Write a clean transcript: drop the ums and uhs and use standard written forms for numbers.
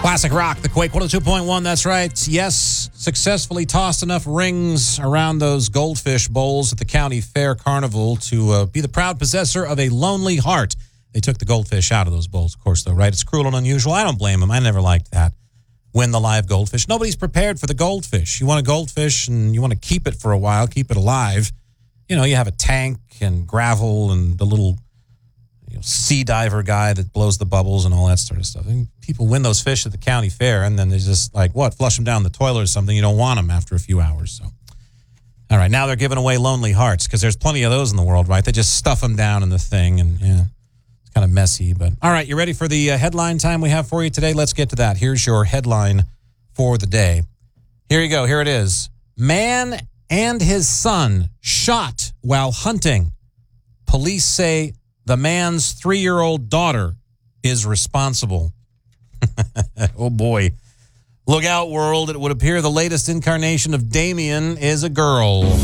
Classic rock, the Quake 102.1, that's right. Yes, successfully tossed enough rings around those goldfish bowls at the county fair carnival to be the proud possessor of a lonely heart. They took the goldfish out of those bowls, of course, though, right? It's cruel and unusual. I don't blame them. I never liked that. Win the live goldfish. Nobody's prepared for the goldfish. You want a goldfish and you want to keep it for a while, keep it alive. You know, you have a tank and gravel and the little sea diver guy that blows the bubbles and all that sort of stuff. And people win those fish at the county fair, and then they just flush them down the toilet or something. You don't want them after a few hours. So, all right, now they're giving away lonely hearts because there's plenty of those in the world, right? They just stuff them down in the thing, and it's kind of messy. But all right, you ready for the headline time we have for you today? Let's get to that. Here's your headline for the day. Here you go. Here it is. Man and his son shot while hunting. Police say the man's 3-year-old daughter is responsible. Oh, boy. Look out, world. It would appear the latest incarnation of Damien is a girl.